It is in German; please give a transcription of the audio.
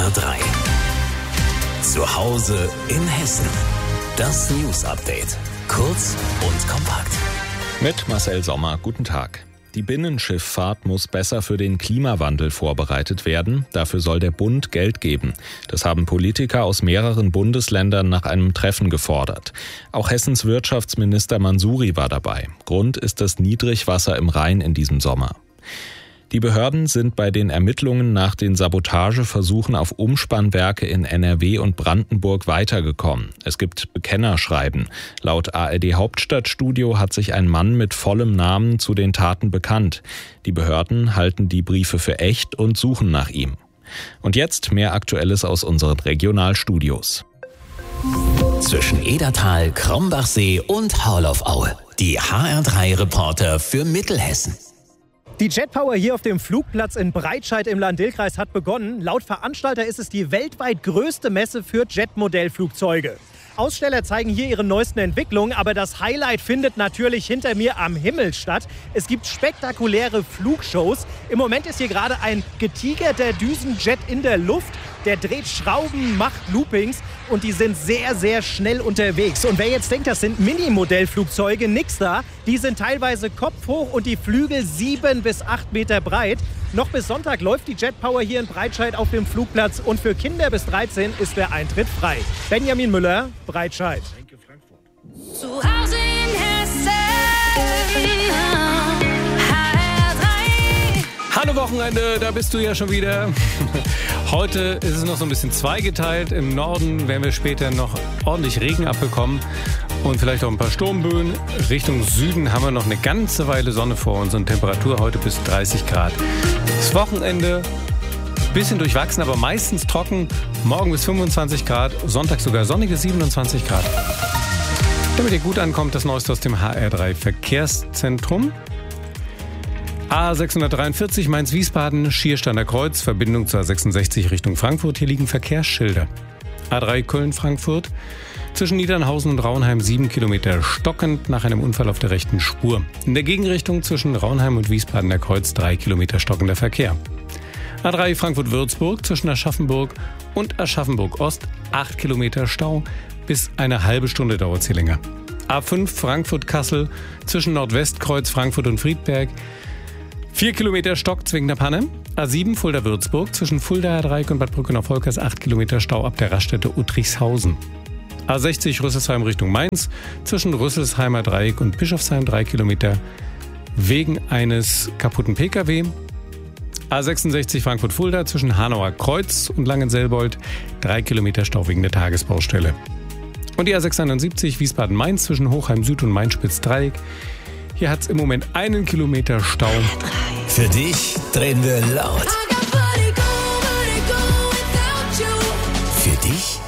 HR3. Zu Hause in Hessen. Das News-Update. Kurz und kompakt. Mit Marcel Sommer. Guten Tag. Die Binnenschifffahrt muss besser für den Klimawandel vorbereitet werden. Dafür soll der Bund Geld geben. Das haben Politiker aus mehreren Bundesländern nach einem Treffen gefordert. Auch Hessens Wirtschaftsminister Mansouri war dabei. Grund ist das Niedrigwasser im Rhein in diesem Sommer. Die Behörden sind bei den Ermittlungen nach den Sabotageversuchen auf Umspannwerke in NRW und Brandenburg weitergekommen. Es gibt Bekennerschreiben. Laut ARD Hauptstadtstudio hat sich ein Mann mit vollem Namen zu den Taten bekannt. Die Behörden halten die Briefe für echt und suchen nach ihm. Und jetzt mehr Aktuelles aus unseren Regionalstudios. Zwischen Edertal, Krombachsee und Haarloff-Aue. Die HR3-Reporter für Mittelhessen. Die Jetpower hier auf dem Flugplatz in Breitscheid im Lahn-Dill-Kreis hat begonnen. Laut Veranstalter ist es die weltweit größte Messe für Jetmodellflugzeuge. Aussteller zeigen hier ihre neuesten Entwicklungen, aber das Highlight findet natürlich hinter mir am Himmel statt. Es gibt spektakuläre Flugshows. Im Moment ist hier gerade ein getigerter Düsenjet in der Luft. Der dreht Schrauben, macht Loopings und die sind sehr, sehr schnell unterwegs. Und wer jetzt denkt, das sind Mini-Modellflugzeuge, nix da. Die sind teilweise kopfhoch und die Flügel 7 bis 8 Meter breit. Noch bis Sonntag läuft die Jetpower hier in Breitscheid auf dem Flugplatz und für Kinder bis 13 ist der Eintritt frei. Benjamin Müller, Breitscheid. Zu Hause in Hessen. Hallo Wochenende, da bist du ja schon wieder. Heute ist es noch so ein bisschen zweigeteilt. Im Norden werden wir später noch ordentlich Regen abbekommen und vielleicht auch ein paar Sturmböen. Richtung Süden haben wir noch eine ganze Weile Sonne vor uns und Temperatur heute bis 30 Grad. Das Wochenende bisschen durchwachsen, aber meistens trocken. Morgen bis 25 Grad, Sonntag sogar sonnige 27 Grad. Damit ihr gut ankommt, das Neueste aus dem HR3 Verkehrszentrum. A643 Mainz-Wiesbaden, Schiersteiner Kreuz, Verbindung zur A66 Richtung Frankfurt. Hier liegen Verkehrsschilder. A3 Köln-Frankfurt, zwischen Niedernhausen und Raunheim 7 Kilometer stockend nach einem Unfall auf der rechten Spur. In der Gegenrichtung zwischen Raunheim und Wiesbadener Kreuz 3 Kilometer stockender Verkehr. A3 Frankfurt-Würzburg, zwischen Aschaffenburg und Aschaffenburg-Ost 8 Kilometer Stau, bis eine halbe Stunde dauert sie länger. A5 Frankfurt-Kassel, zwischen Nordwestkreuz Frankfurt und Friedberg 4 Kilometer Stock zwingender Panne. A7 Fulda-Würzburg, zwischen Fuldaer Dreieck und Bad Brückenau-Volkers 8 Kilometer Stau ab der Raststätte Uttrichshausen. A60 Rüsselsheim Richtung Mainz, zwischen Rüsselsheimer Dreieck und Bischofsheim 3 Kilometer wegen eines kaputten Pkw. A66 Frankfurt-Fulda, zwischen Hanauer Kreuz und Langenselbold 3 Kilometer Stau wegen der Tagesbaustelle. Und die A671 Wiesbaden-Mainz, zwischen Hochheim Süd und Mainspitz-Dreieck. Hier hat es im Moment 1 Kilometer Stau. Für dich drehen wir laut. Für dich